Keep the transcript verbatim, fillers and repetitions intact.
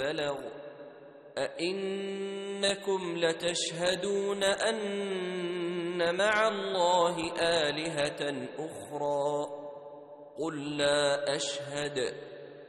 بلغ أئنكم لتشهدون أن مع الله آلهة أخرى قل لا أشهد